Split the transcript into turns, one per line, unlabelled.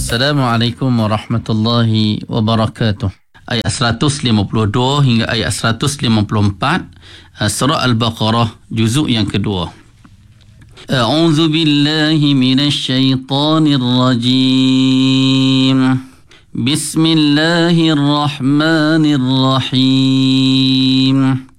Assalamualaikum warahmatullahi wabarakatuh. Ayat 152 hingga ayat 154 surah Al-Baqarah juzuk yang kedua. A'udzu billahi minasy syaithanir rajim. Bismillahirrahmanirrahim.